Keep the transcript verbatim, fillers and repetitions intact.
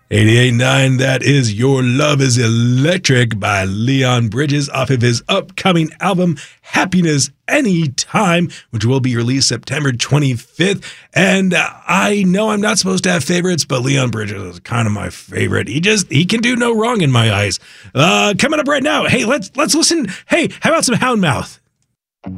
eighty-eight point nine, that is Your Love is Electric by Leon Bridges off of his upcoming album, Happiness Anytime, which will be released September twenty-fifth. And uh, I know I'm not supposed to have favorites, but Leon Bridges is kind of my favorite. He just, he can do no wrong in my eyes. Uh, coming up right now, hey, let's let's listen. Hey, how about some Houndmouth?